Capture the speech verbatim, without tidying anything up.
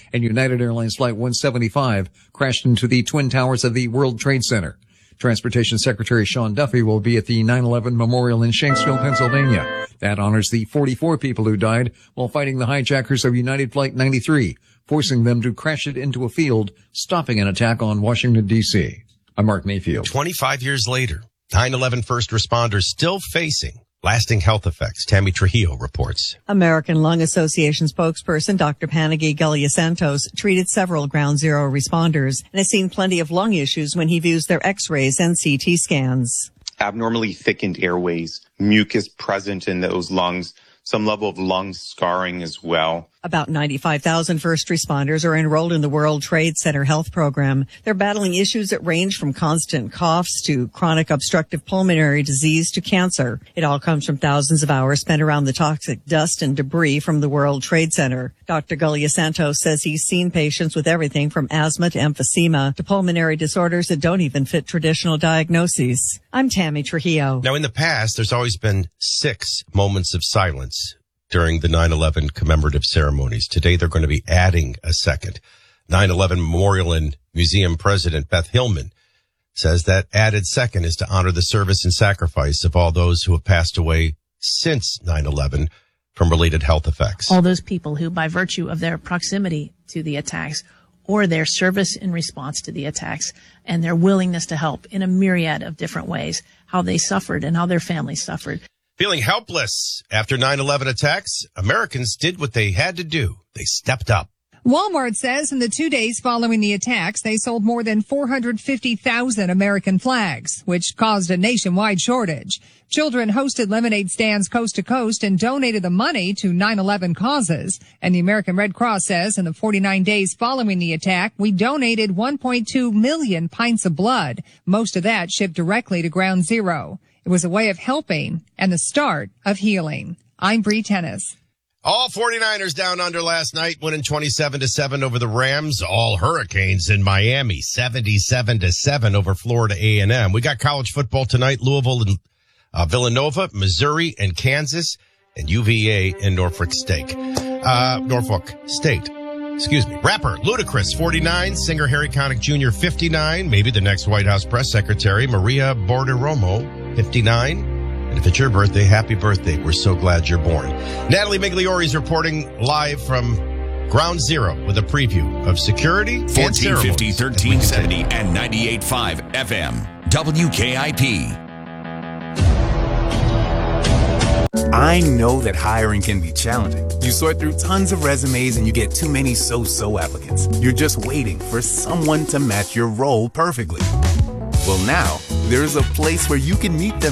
and United Airlines Flight one seventy-five crashed into the Twin Towers of the World Trade Center. Transportation Secretary Sean Duffy will be at the nine eleven Memorial in Shanksville, Pennsylvania. That honors the forty-four people who died while fighting the hijackers of United Flight ninety-three, forcing them to crash it into a field, stopping an attack on Washington, D C. I'm Mark Mayfield. twenty-five years later, nine eleven first responders still facing lasting health effects. Tammy Trujillo reports. American Lung Association spokesperson Doctor Panaghi Galiasantos treated several Ground Zero responders and has seen plenty of lung issues when he views their x-rays and C T scans. Abnormally thickened airways, mucus present in those lungs, some level of lung scarring as well. About ninety-five thousand first responders are enrolled in the World Trade Center Health Program. They're battling issues that range from constant coughs to chronic obstructive pulmonary disease to cancer. It all comes from thousands of hours spent around the toxic dust and debris from the World Trade Center. Doctor Galiasantos says he's seen patients with everything from asthma to emphysema to pulmonary disorders that don't even fit traditional diagnoses. I'm Tammy Trujillo. Now, in the past, there's always been six moments of silence during the nine eleven commemorative ceremonies. Today, they're going to be adding a second. nine eleven Memorial and Museum President Beth Hillman says that added second is to honor the service and sacrifice of all those who have passed away since nine eleven from related health effects. All those people who, by virtue of their proximity to the attacks or their service in response to the attacks and their willingness to help in a myriad of different ways, how they suffered and how their families suffered. Feeling helpless after nine eleven attacks, Americans did what they had to do. They stepped up. Walmart says in the two days following the attacks, they sold more than four hundred fifty thousand American flags, which caused a nationwide shortage. Children hosted lemonade stands coast to coast and donated the money to nine eleven causes. And the American Red Cross says in the forty-nine days following the attack, we donated one point two million pints of blood. Most of that shipped directly to Ground Zero. It was a way of helping and the start of healing. I'm Bree Tennis. All forty-niners down under last night, winning twenty-seven to seven over the Rams. All Hurricanes in Miami, seventy-seven to seven over Florida A and M. We got college football tonight, Louisville and uh, Villanova, Missouri and Kansas, and U V A and Norfolk State. Uh, Norfolk State. Excuse me. Rapper Ludacris, forty-nine. Singer Harry Connick Junior, fifty-nine. Maybe the next White House press secretary, Maria Bartiromo, fifty-nine. And if it's your birthday, happy birthday. We're so glad you're born. Natalie Migliore is reporting live from Ground Zero with a preview of security. fourteen fifty, thirteen seventy, and ninety-eight point five F M. W K I P. I know that hiring can be challenging. You sort through tons of resumes and you get too many so-so applicants. You're just waiting for someone to match your role perfectly. Well, now, there's a place where you can meet them